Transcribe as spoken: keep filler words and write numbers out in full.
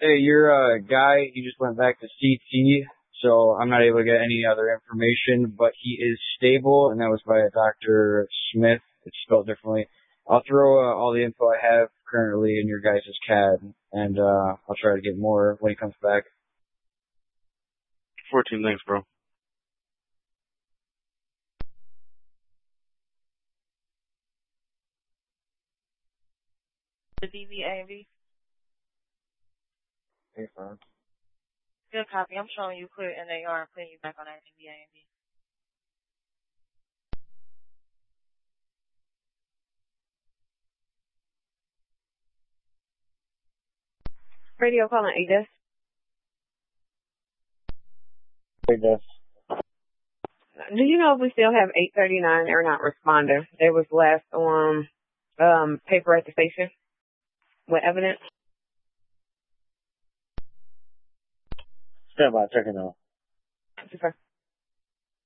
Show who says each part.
Speaker 1: Hey, your uh, guy, he just went back to C T, so I'm not able to get any other information, but he is stable, and that was by Doctor Smith. It's spelled differently. I'll throw uh, all the info I have currently in your guys' C A D, and uh, I'll try to get more when he comes back.
Speaker 2: fourteen, thanks, bro.
Speaker 3: The D V A and B.
Speaker 1: Hey, fine.
Speaker 3: Good copy. I'm showing you clear N A R and putting you back on that D V A and B.
Speaker 4: Radio calling Ada.
Speaker 1: Hey, Gus.
Speaker 4: Do you know if we still have eight thirty-nine or not responder? They was last on um, paper at the station with evidence.
Speaker 1: Stand by, checking out.
Speaker 4: Super.